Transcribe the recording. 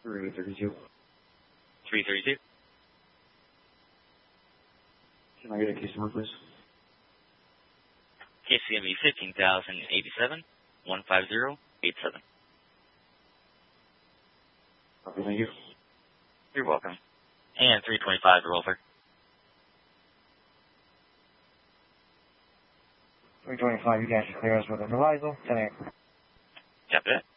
332. 332. Can I get a case number, please? KCME 15087 15087. Okay, thank you. You're welcome. And 325 to roll, sir. 325, you guys are clear us with an arrival. 10 a.m. Copy that.